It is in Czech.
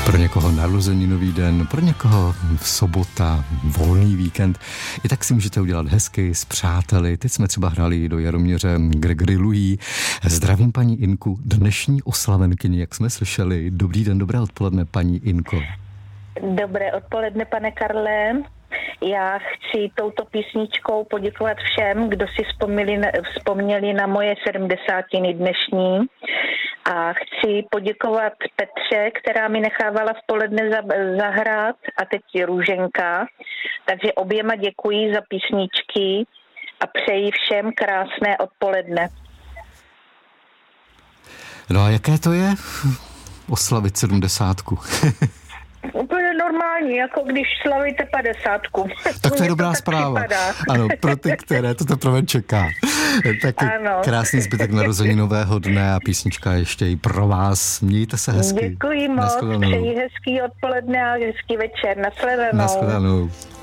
Pro někoho narozeninový den, pro někoho sobota, volný víkend. I tak si můžete udělat hezky s přáteli. Teď jsme třeba hráli do Jaroměře, kde grilují. Zdravím paní Inku, dnešní oslavenkyni, jak jsme slyšeli. Dobrý den, dobré odpoledne, paní Inko. Dobré odpoledne, pane Karle. Já chci touto písničkou poděkovat všem, kdo si vzpomněli na moje 70. dnešní. A chci poděkovat Petře, která mi nechávala v poledne zahrát, a teď je Růženka. Takže oběma děkuji za písničky a přeji všem krásné odpoledne. No a jaké to je oslavit 70? Úplně normální, jako když slavíte 50. Tak to je dobrá zpráva. Připadá. Ano, pro ty, které to teprve čeká. Tak krásný zbytek narozeninového dne a písnička ještě i pro vás. Mějte se hezky. Děkuji moc, přeji hezký odpoledne a hezký večer. Nashledanou. Nashledanou.